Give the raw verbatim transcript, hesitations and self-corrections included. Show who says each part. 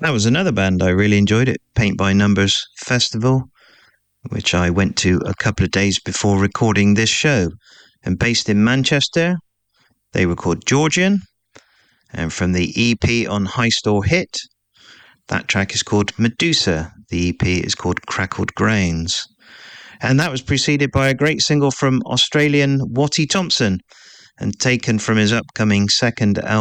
Speaker 1: That was another band I really enjoyed, it Paint by Numbers Festival, which I went to a couple of days before recording this show. And based in Manchester, they were called Georgian. And from the E P on High Store Hit, that track is called Medusa. The E P is called Crackled Grains. And that was preceded by a great single from Australian Watty Thompson, and taken from his upcoming second album,